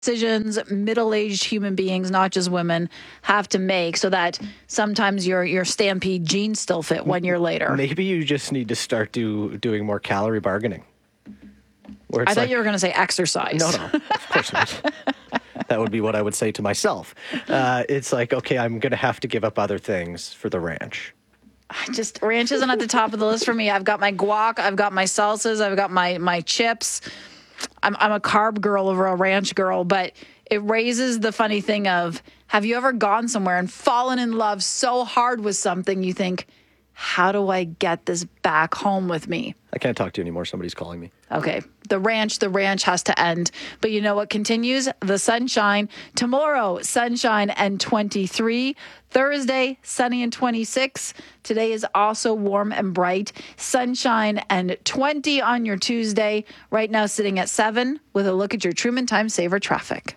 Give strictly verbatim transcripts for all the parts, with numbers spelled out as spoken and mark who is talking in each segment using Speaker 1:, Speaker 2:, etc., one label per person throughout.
Speaker 1: decisions middle-aged human beings, not just women, have to make so that sometimes your your Stampede jeans still fit one year later.
Speaker 2: Maybe you just need to start do doing more calorie bargaining.
Speaker 1: I thought like, you were going to say exercise.
Speaker 2: No, no, of course not. That would be what I would say to myself. Uh, it's like, okay, I'm going to have to give up other things for the ranch.
Speaker 1: I just ranch isn't at the top of the list for me. I've got my guac, I've got my salsas, I've got my my chips. I'm I'm a carb girl over a ranch girl, but it raises the funny thing of, have you ever gone somewhere and fallen in love so hard with something you think, how do I get this back home with me?
Speaker 2: I can't talk to you anymore. Somebody's calling me.
Speaker 1: Okay. The ranch, the ranch has to end. But you know what continues? The sunshine. Tomorrow, sunshine and twenty-three. Thursday, sunny and twenty-six. Today is also warm and bright. Sunshine and twenty on your Tuesday. Right now sitting at seven with a look at your Truman Time Saver traffic.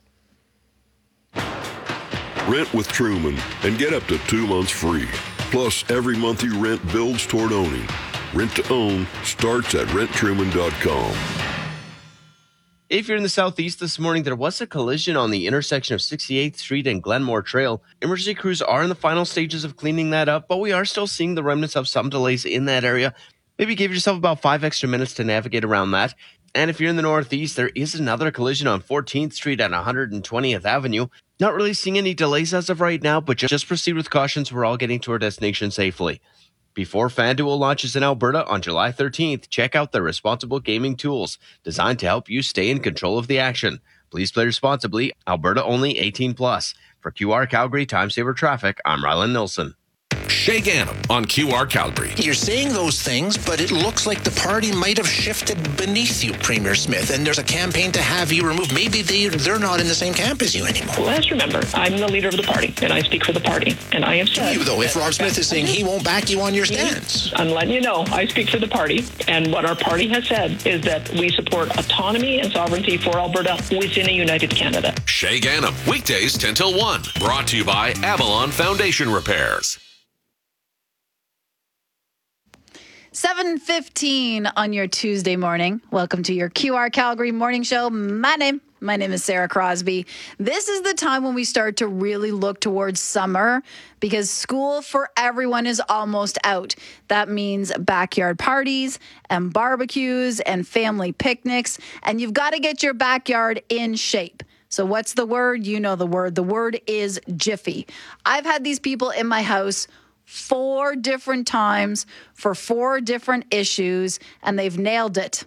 Speaker 3: Rent with Truman and get up to two months free. Plus, every month you rent builds toward owning. Rent to own starts at rent truman dot com.
Speaker 4: If you're in the southeast this morning, there was a collision on the intersection of sixty-eighth Street and Glenmore Trail. Emergency crews are in the final stages of cleaning that up, but we are still seeing the remnants of some delays in that area. Maybe give yourself about five extra minutes to navigate around that. And if you're in the northeast, there is another collision on fourteenth Street and one hundred twentieth Avenue. Not really seeing any delays as of right now, but just proceed with caution so we're all getting to our destination safely. Before FanDuel launches in Alberta on July thirteenth, check out their responsible gaming tools designed to help you stay in control of the action. Please play responsibly. Alberta only, eighteen plus. For Q R Calgary Time Saver Traffic, I'm Rylan Nilsson.
Speaker 5: Shay Ganem on Q R Calgary.
Speaker 6: You're saying those things, but it looks like the party might have shifted beneath you, Premier Smith, and there's a campaign to have you removed. Maybe they, they're not in the same camp as you anymore.
Speaker 7: Well, let's remember, I'm the leader of the party, and I speak for the party. And I have said...
Speaker 6: You, though, if Rob Smith is saying he won't back you on your stance.
Speaker 7: I'm letting you know, I speak for the party, and what our party has said is that we support autonomy and sovereignty for Alberta within a united Canada.
Speaker 5: Shay Ganem, weekdays ten till one. Brought to you by Avalon Foundation Repairs.
Speaker 1: seven fifteen on your Tuesday morning. Welcome to your Q R Calgary morning show. My name, my name is Sarah Crosby. This is the time when we start to really look towards summer because school for everyone is almost out. That means backyard parties and barbecues and family picnics, and you've got to get your backyard in shape. So what's the word? You know the word. The word is Jiffy. I've had these people in my house four different times for four different issues, and they've nailed it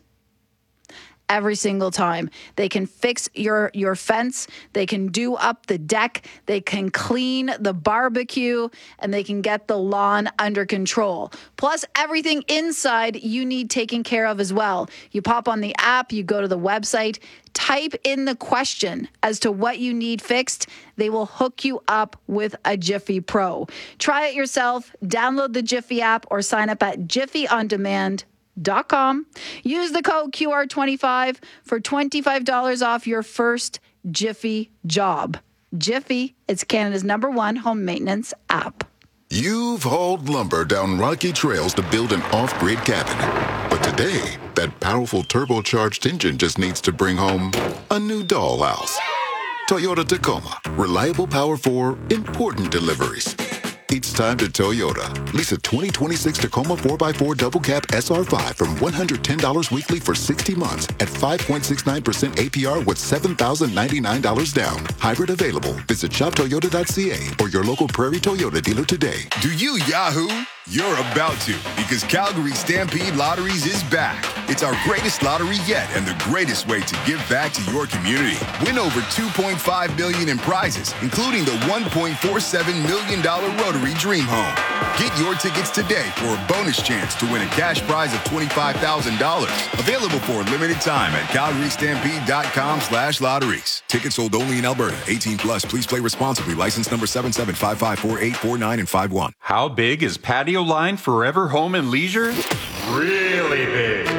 Speaker 1: every single time. They can fix your, your fence. They can do up the deck. They can clean the barbecue, and they can get the lawn under control. Plus, everything inside you need taken care of as well. You pop on the app, you go to the website, type in the question as to what you need fixed. They will hook you up with a Jiffy Pro. Try it yourself. Download the Jiffy app or sign up at jiffy on demand dot com. Use the code Q R twenty-five for twenty-five dollars off your first Jiffy job. Jiffy is Canada's number one home maintenance app.
Speaker 8: You've hauled lumber down rocky trails to build an off-grid cabin. But today, that powerful turbocharged engine just needs to bring home a new dollhouse. Toyota Tacoma. Reliable power for important deliveries. It's time to Toyota. Lease a twenty twenty-six Tacoma four by four Double Cab S R five from one hundred ten dollars weekly for sixty months at five point six nine percent A P R with seven thousand ninety-nine dollars down. Hybrid available. Visit shop toyota dot c a or your local Prairie Toyota dealer today.
Speaker 9: Do you Yahoo? You're about to, because Calgary Stampede Lotteries is back. It's our greatest lottery yet and the greatest way to give back to your community. Win over two point five million dollars in prizes, including the one point four seven million dollars Rotary Dream Home. Get your tickets today for a bonus chance to win a cash prize of twenty-five thousand dollars. Available for a limited time at calgary stampede dot com slash lotteries. Tickets sold only in Alberta. eighteen plus. Please play responsibly. License number seven seven five five four eight four nine and five one.
Speaker 10: How big is Patio Line Forever Home and Leisure? Really big.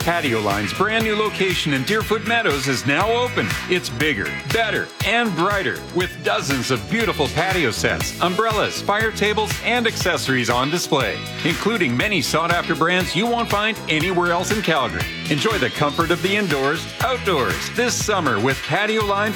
Speaker 10: Patio Line's brand new location in Deerfoot Meadows is now open. It's bigger, better, and brighter with dozens of beautiful patio sets, umbrellas, fire tables, and accessories on display, including many sought-after brands you won't find anywhere else in Calgary. Enjoy the comfort of the indoors, outdoors this summer with Patio Line